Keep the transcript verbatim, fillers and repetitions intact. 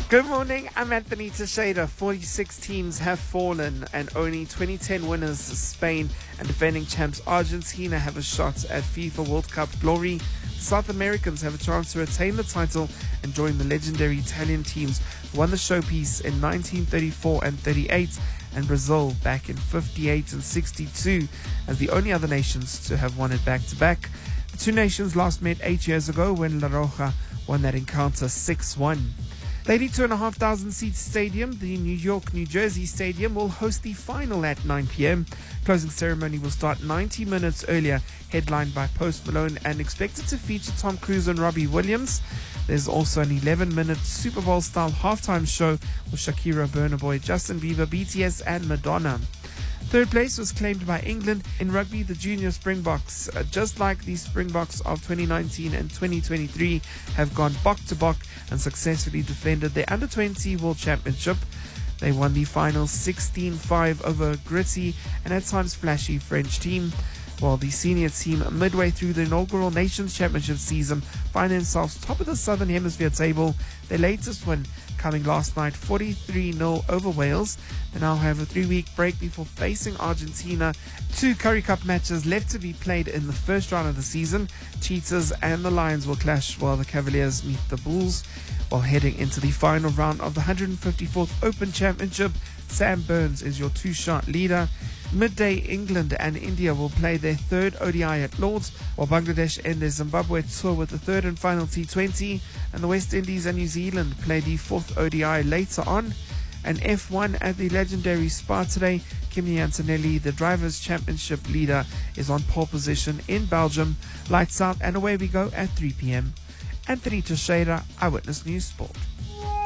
Good morning, I'm Anthony Teixeira. forty-six teams have fallen and only twenty ten winners, Spain and defending champs Argentina, have a shot at FIFA World Cup glory. The South Americans have a chance to retain the title and join the legendary Italian teams who won the showpiece in nineteen thirty-four and thirty-eight and Brazil back in fifty-eight and sixty-two as the only other nations to have won it back to back. The two nations last met eight years ago when La Roja won that encounter six one. The eighty-two thousand five hundred seat stadium, the New York, New Jersey Stadium, will host the final at nine p.m. Closing ceremony will start ninety minutes earlier, headlined by Post Malone and expected to feature Tom Cruise and Robbie Williams. There's also an eleven minute Super Bowl-style halftime show with Shakira, Burna Boy, Justin Bieber, B T S and Madonna. Third place was claimed by England. In rugby, the junior Springboks, uh, just like the Springboks of twenty nineteen and twenty twenty-three, have gone bok to bok and successfully defended their under twenty World Championship. They won the final sixteen five over a gritty and at times flashy French team, while the senior team, midway through the inaugural Nations Championship season, find themselves top of the Southern Hemisphere table. Their latest win coming last night, forty-three nil over Wales. They now have a three-week break before facing Argentina. Two Currie Cup matches left to be played in the first round of the season. Cheetahs and the Lions will clash while the Cavaliers meet the Bulls. While heading into the final round of the one hundred fifty-fourth Open Championship, Sam Burns is your two-shot leader. Midday, England and India will play their third O D I at Lords, while Bangladesh end their Zimbabwe tour with the third and final T twenty, and the West Indies and New Zealand play the fourth O D I later on. And F one at the legendary Spa today, Kimi Antonelli, the Drivers' Championship leader, is on pole position in Belgium. Lights out and away we go at three p.m. Anthony Teixeira, Eyewitness News Sport.